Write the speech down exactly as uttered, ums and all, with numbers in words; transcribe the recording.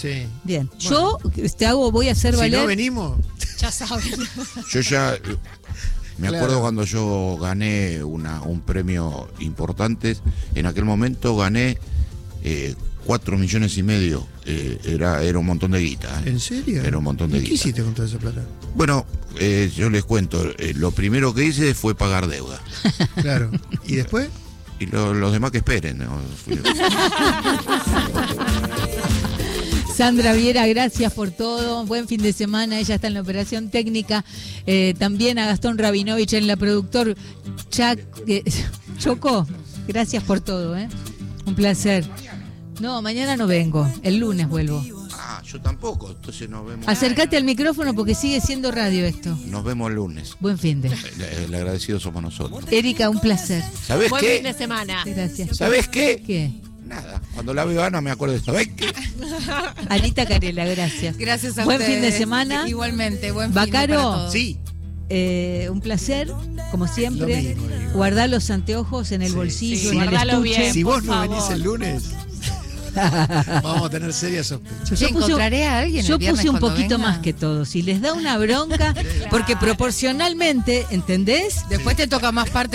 Sí. Bien. Bueno. Yo te hago, voy a hacer Si valer. no venimos, Ya saben. Yo ya me Claro. acuerdo cuando yo gané una, un premio importante. En aquel momento gané eh, cuatro millones y medio. Eh, era, era un montón de guita. ¿eh? ¿En serio? Era un montón de ¿Y qué guita. hiciste con toda esa plata? Bueno, eh, yo les cuento. eh, lo primero que hice fue pagar deuda. Claro. ¿Y después? Y lo- los demás que esperen. ¿no? Fui- Sandra Viera, gracias por todo. Buen fin de semana. Ella está en la operación técnica. Eh, también a Gastón Rabinovich en la productor Chac, eh, Chocó. Gracias por todo, ¿eh? Un placer. No, mañana no vengo. El lunes vuelvo. Ah, yo tampoco. Entonces nos vemos. Acércate al micrófono porque sigue siendo radio esto. Nos vemos el lunes. Buen fin de. El, el agradecido somos nosotros. Erika, un placer. ¿Sabés Buen fin de qué? semana. Gracias. ¿Sabés qué? ¿Qué? Nada. Cuando la veo a Ana me acuerdo de ¿sabés qué? Anita Carela, gracias. Gracias a Buen ustedes. fin de semana. Igualmente, buen fin de Bacaro. para todos. Sí. Eh, un placer, como siempre. Lo mismo, digo. Guardar los anteojos en el Sí. bolsillo, Sí, en el guardalo estuche. bien. Si vos por no favor. venís el lunes, vamos a tener serias sospechas. Yo puse- encontraré a alguien el Yo viernes puse un cuando poquito venga. más que todos y les da una bronca porque proporcionalmente, ¿entendés? Después te toca más parte